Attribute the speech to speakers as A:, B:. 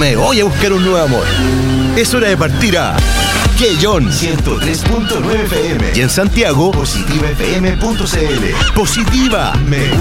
A: me voy a buscar un nuevo amor. Es hora de partir a Quellón
B: 103.9 FM
A: y en Santiago
B: positivafm.cl.
A: Positiva.
B: Me